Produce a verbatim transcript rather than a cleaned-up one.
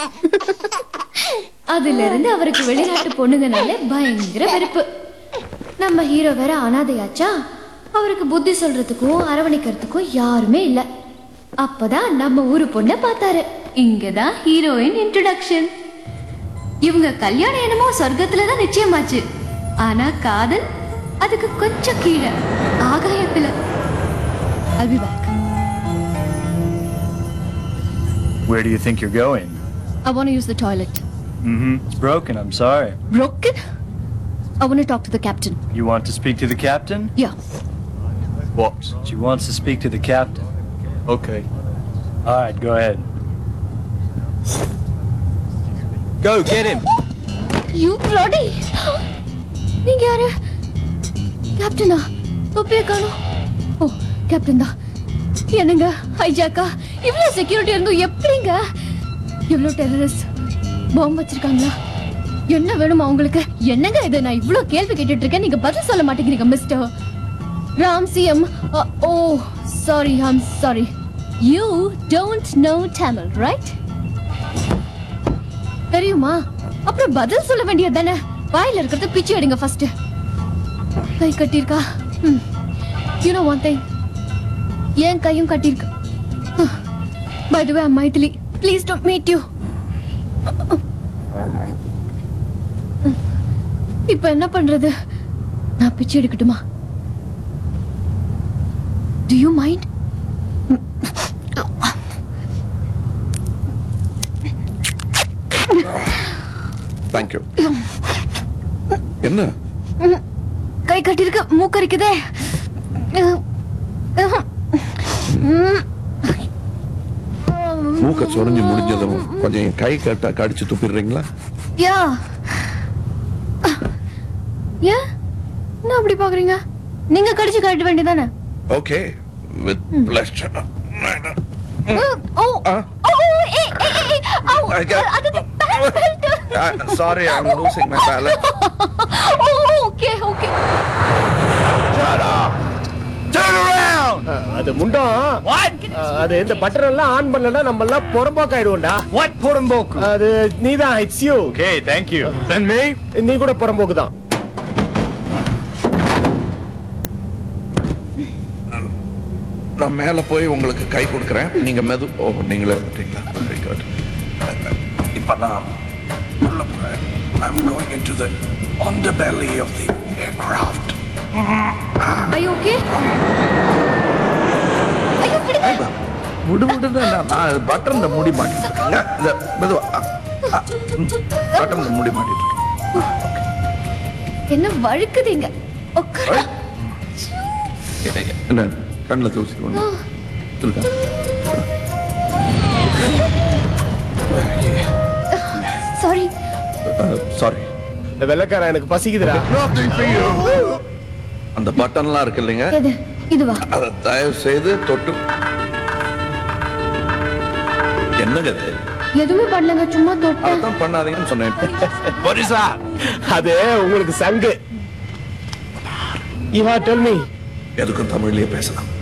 அதுல இருந்து அவருக்கு வெளிநாட்டு பொண்ணுங்கனாலே பயங்கர வெறுப்பு. நம்ம ஹீரோ வேற அனாதையாச்சா, அவருக்கு புத்தி சொல்றதுக்கும் அரவணைக்கிறதுக்கும் யாருமே இல்ல. அப்பதான் நம்ம ஊரு பொண்ண பார்த்தாரு. இங்கதான் ஹீரோயின் இன்ட்ரோடக்ஷன். இவங்க கல்யாணம் என்னமோ சொர்க்கத்துலதான் நிச்சயமாச்சு. ஆனா காதல் அதுக்கு கொஞ்சம் கீழே ஆகாயத்துல. I'll be back. Where do you think you're going? I want to use the toilet. Mm-hmm. It's broken, I'm sorry. Broken? I want to talk to the captain. You want to speak to the captain? Yeah. What? She wants to speak to the captain. Okay. All right, go ahead. Go, get him. You bloody! நீங்க யாரு? கேப்டனா? தொப்பிய காணோம். ஓ, captain தான். என்னங்க ஹைஜாக்கா? இவ்வளவு security இருந்தும் எப்படிங்க? இவ்வளவு டெரரிஸ்ட் பாம்பு வச்சிருக்காங்களா? என்ன வேணுமா உங்களுக்கு? என்னங்க இது? நான் இவ்வளவு கேள்வி கேட்டுட்டு இருக்கேன், நீங்க பதில் சொல்ல மாட்டேங்கிறீங்க mister Ram CM. O sorry, I'm sorry. You don't know Tamil, right? தெரியுமா? அப்புறம் பதில் சொல்ல வேண்டியது தானே. வாயில இருக்கிறத பிச்சு எடுங்க first. Guy கட்டிருக்கா? You know one thing, என் கையும் கட்டிருக்கு. By the way I am Maithili. Please don't meet you. இப்ப என்ன பண்றது? நான் பிச்சு எடுக்கட்டுமா? Do you mind? Thank you. என்ன? கை கட்டிருக்க, மூக்கரிக்குதே. மூக்க சொரிஞ்சு முடிஞ்சதும் கொஞ்சம் கை கட்ட கடிச்சு துப்பிடுறீங்களா? யா. யா? என்ன அப்படி பாக்குறீங்க? நீங்க கடிச்சு காட்ட வேண்டியதானே? Okay, with pleasure. ஓ ஓ ஏய் ஏய் அது sorry, I am losing my balance. Okay okay. Turn around. அது முண்டம். What? அது இந்த பட்டன் எல்லாம் ஆன் பண்ணலனா நம்ம எல்லாம் புறம்போக்கு ஆயிடுவோம்டா. What புறம்போக்கு? அது நீதான். It's you. Okay, thank you. Then me? நீ கூட புறம்போக்கு தான். நான் மேல போய் உங்களுக்கு கை கொடுக்கறேன், நீங்க மெது. ஓ, நீங்களே விட்டீங்களா? Very good. இப்போ நான் உள்ள போறேன். I'm going into the underbelly of the aircraft. Are you okay? Are you okay? முடு முடுன்னு நான் பட்டன்ல மூடி மாட்டிட்டு இருக்கேன். இந்த மெதுவா பட்டன்ல மூடி மாட்டிட்டு இருக்கேன். என்ன வழுக்குதீங்க? உட்காரு. என்ன கண்ணுல தூசி கொண்டு இருக்கா? சாரி. சாரி. இந்த வெள்ளக்காரன் எனக்கு பசிக்குதுடா. அந்த பட்டன்லாம் இருக்கு இல்லைங்க, எது? இதுவா? அதை தயவு செய்து தொட்டு. என்னங்க இது? எதுவுமே பண்ணலங்க, சும்மா தொட்டேன். அதான் பண்ணாதீங்கன்னு சொன்னேன். What அது உங்களுக்கு சங்கு. You have tell me. எதுக்கும் தமிழ்லயே பேசலாம்.